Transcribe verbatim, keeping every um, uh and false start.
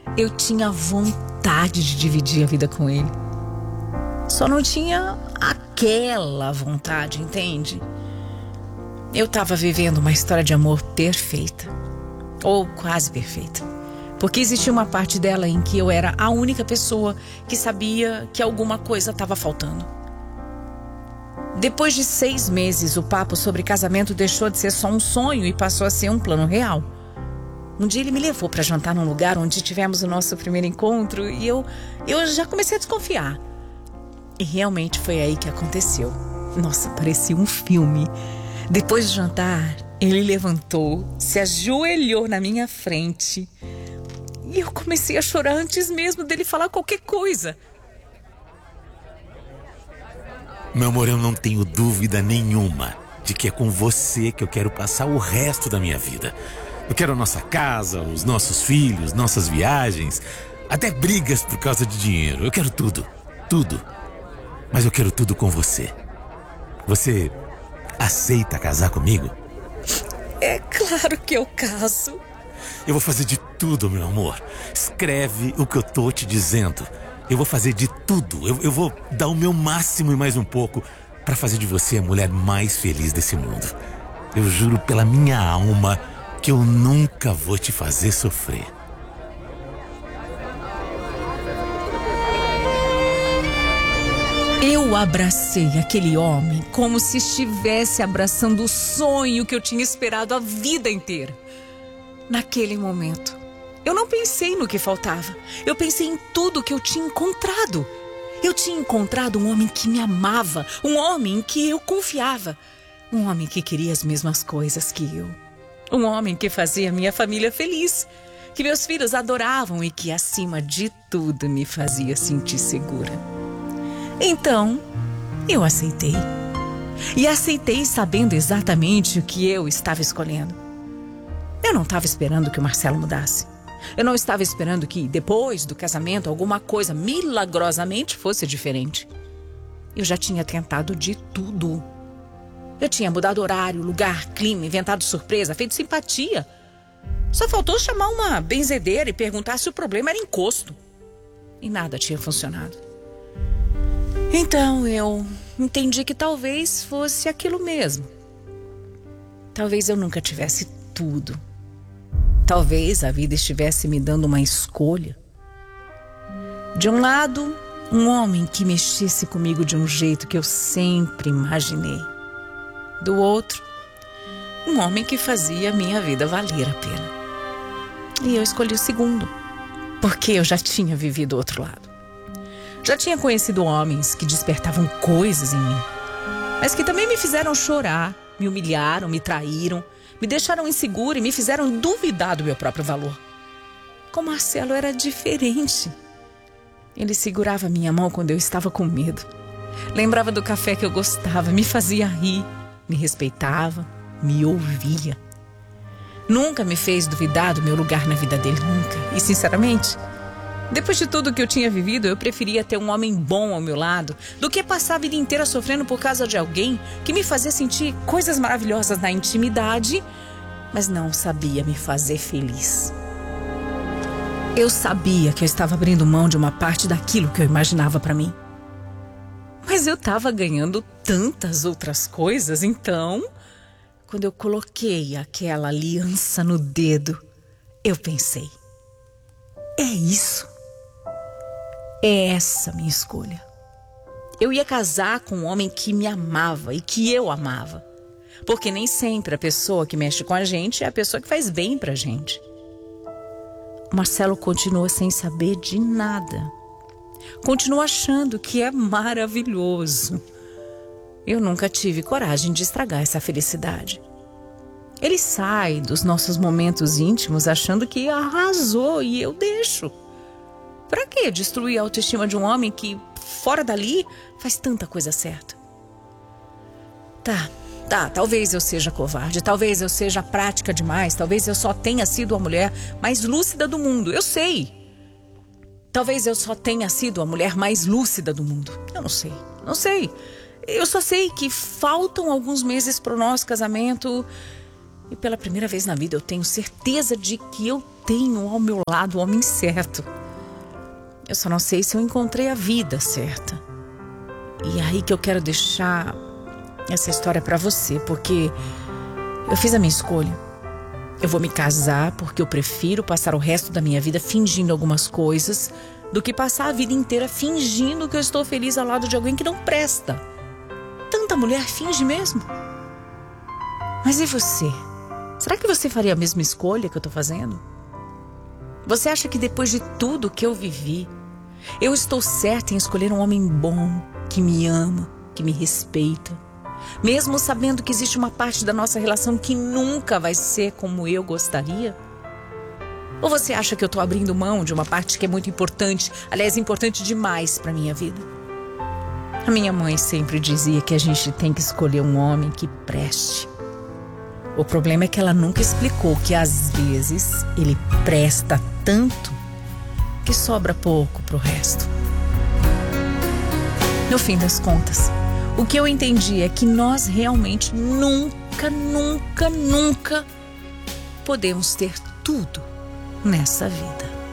Eu tinha vontade de dividir a vida com ele. Só não tinha aquela vontade, entende? Eu estava vivendo uma história de amor perfeita. Ou quase perfeita. Porque existia uma parte dela em que eu era a única pessoa que sabia que alguma coisa estava faltando. Depois de seis meses, o papo sobre casamento deixou de ser só um sonho e passou a ser um plano real. Um dia ele me levou para jantar num lugar onde tivemos o nosso primeiro encontro e eu, eu já comecei a desconfiar. E realmente foi aí que aconteceu. Nossa, parecia um filme. Depois do jantar, ele levantou, se ajoelhou na minha frente e eu comecei a chorar antes mesmo dele falar qualquer coisa. Meu amor, eu não tenho dúvida nenhuma de que é com você que eu quero passar o resto da minha vida. Eu quero a nossa casa, os nossos filhos, nossas viagens, até brigas por causa de dinheiro. Eu quero tudo, tudo. Mas eu quero tudo com você. Você aceita casar comigo? É claro que eu caso. Eu vou fazer de tudo, meu amor. Escreve o que eu tô te dizendo. Eu vou fazer de tudo. Eu, eu vou dar o meu máximo e mais um pouco pra fazer de você a mulher mais feliz desse mundo. Eu juro pela minha alma que eu nunca vou te fazer sofrer. Eu abracei aquele homem como se estivesse abraçando o sonho que eu tinha esperado a vida inteira. Naquele momento, eu não pensei no que faltava. Eu pensei em tudo que eu tinha encontrado. Eu tinha encontrado um homem que me amava, um homem em que eu confiava, um homem que queria as mesmas coisas que eu. Um homem que fazia minha família feliz, que meus filhos adoravam e que, acima de tudo, me fazia sentir segura. Então, eu aceitei. E aceitei sabendo exatamente o que eu estava escolhendo. Eu não estava esperando que o Marcelo mudasse. Eu não estava esperando que, depois do casamento, alguma coisa milagrosamente fosse diferente. Eu já tinha tentado de tudo. Eu tinha mudado horário, lugar, clima, inventado surpresa, feito simpatia. Só faltou chamar uma benzedeira e perguntar se o problema era encosto. E nada tinha funcionado. Então eu entendi que talvez fosse aquilo mesmo. Talvez eu nunca tivesse tudo. Talvez a vida estivesse me dando uma escolha. De um lado, um homem que mexesse comigo de um jeito que eu sempre imaginei. Do outro, um homem que fazia a minha vida valer a pena. E eu escolhi o segundo, porque eu já tinha vivido o outro lado. Já tinha conhecido homens que despertavam coisas em mim, mas que também me fizeram chorar, me humilharam, me traíram, me deixaram insegura e me fizeram duvidar do meu próprio valor. Com Marcelo era diferente. Ele segurava minha mão quando eu estava com medo. Lembrava do café que eu gostava, me fazia rir. Me respeitava, me ouvia. Nunca me fez duvidar do meu lugar na vida dele, nunca. E sinceramente, depois de tudo que eu tinha vivido, eu preferia ter um homem bom ao meu lado do que passar a vida inteira sofrendo por causa de alguém que me fazia sentir coisas maravilhosas na intimidade, mas não sabia me fazer feliz. Eu sabia que eu estava abrindo mão de uma parte daquilo que eu imaginava para mim. Mas eu estava ganhando tantas outras coisas, então, quando eu coloquei aquela aliança no dedo, eu pensei, é isso. É essa minha escolha. Eu ia casar com um homem que me amava e que eu amava. Porque nem sempre a pessoa que mexe com a gente é a pessoa que faz bem pra gente. O Marcelo continua sem saber de nada. Continua achando que é maravilhoso. Eu nunca tive coragem de estragar essa felicidade. Ele sai dos nossos momentos íntimos achando que arrasou e eu deixo. Pra que destruir a autoestima de um homem que, fora dali, faz tanta coisa certa? Tá, tá, talvez eu seja covarde, talvez eu seja prática demais, talvez eu só tenha sido a mulher mais lúcida do mundo, eu sei. Talvez eu só tenha sido a mulher mais lúcida do mundo. Eu não sei, não sei. Eu só sei que faltam alguns meses pro nosso casamento. E pela primeira vez na vida eu tenho certeza de que eu tenho ao meu lado o homem certo. Eu só não sei se eu encontrei a vida certa. E é aí que eu quero deixar essa história pra você, porque eu fiz a minha escolha. Eu vou me casar porque eu prefiro passar o resto da minha vida fingindo algumas coisas do que passar a vida inteira fingindo que eu estou feliz ao lado de alguém que não presta. Tanta mulher finge mesmo. Mas e você? Será que você faria a mesma escolha que eu estou fazendo? Você acha que depois de tudo que eu vivi, eu estou certa em escolher um homem bom, que me ama, que me respeita, mesmo sabendo que existe uma parte da nossa relação que nunca vai ser como eu gostaria? Ou você acha que eu estou abrindo mão de uma parte que é muito importante, aliás, importante demais para minha vida? A minha mãe sempre dizia que a gente tem que escolher um homem que preste. O problema é que ela nunca explicou que às vezes ele presta tanto que sobra pouco pro resto. No fim das contas, o que eu entendi é que nós realmente nunca, nunca, nunca podemos ter tudo nessa vida.